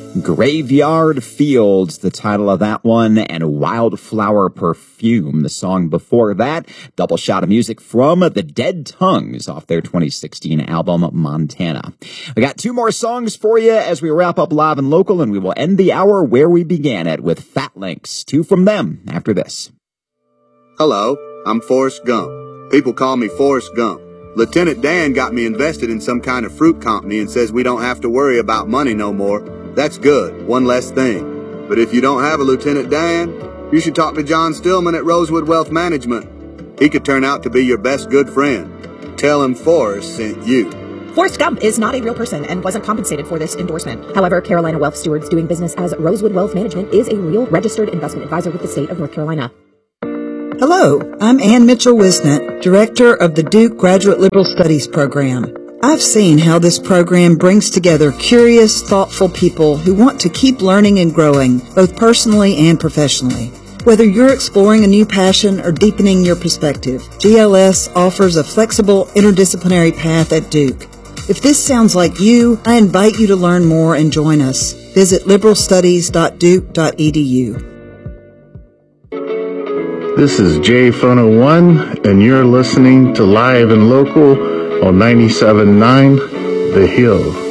Graveyard Fields, the title of that one, and Wildflower Perfume, the song before that. Double shot of music from the Dead Tongues off their 2016 album, Montana. I got two more songs for you as we wrap up Live and Local, and we will end the hour where we began it with Fat Links. Two from them after this. Hello, I'm Forrest Gump. People call me Forrest Gump. Lieutenant Dan got me invested in some kind of fruit company and says we don't have to worry about money no more. That's good, one less thing. But if you don't have a Lieutenant Dan, you should talk to John Stillman at Rosewood Wealth Management. He could turn out to be your best good friend. Tell him Forrest sent you. Forrest Gump is not a real person and wasn't compensated for this endorsement. However, Carolina Wealth Stewards doing business as Rosewood Wealth Management is a real registered investment advisor with the state of North Carolina. Hello, I'm Ann Mitchell-Wisnett, Director of the Duke Graduate Liberal Studies Program. I've seen how this program brings together curious, thoughtful people who want to keep learning and growing, both personally and professionally. Whether you're exploring a new passion or deepening your perspective, GLS offers a flexible, interdisciplinary path at Duke. If this sounds like you, I invite you to learn more and join us. Visit liberalstudies.duke.edu. This is J-Phono1, and you're listening to Live and Local on 97.9 The Hill.